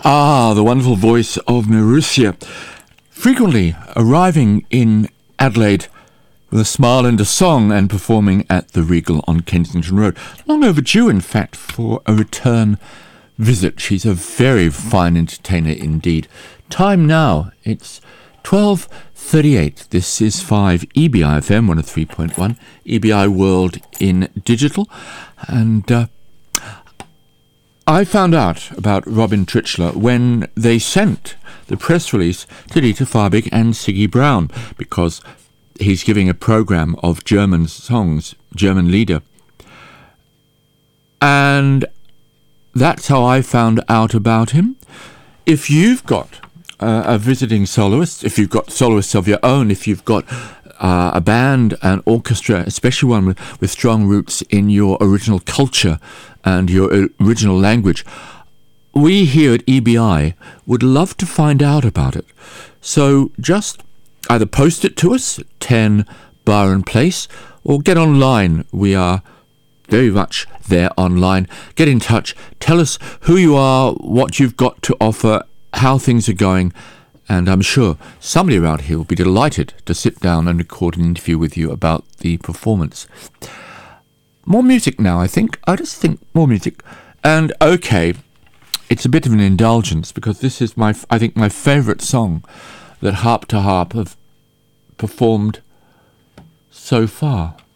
Ah, the wonderful voice of Marussia, frequently arriving in Adelaide with a smile and a song and performing at the Regal on Kensington Road. Long overdue, in fact, for a return visit. She's a very fine entertainer indeed. Time now, it's 12:38. This is 5 EBI FM 103.1, EBI World in Digital. And I found out about Robin Tritchler when they sent the press release to Dieter Farbig and Siggy Brown, because he's giving a program of German songs, German Lieder. And that's how I found out about him. If you've got a visiting soloist, if you've got soloists of your own, if you've got a band, an orchestra, especially one with strong roots in your original culture and your original language, we here at EBI would love to find out about it. So just either post it to us, 10 Byron Place, or get online. We are very much there online. Get in touch. Tell us who you are, what you've got to offer, how things are going, and I'm sure somebody around here will be delighted to sit down and record an interview with you about the performance. More music now, I think. I just think more music. And okay, it's a bit of an indulgence, because this is my favourite song that Harp to Harp have performed so far.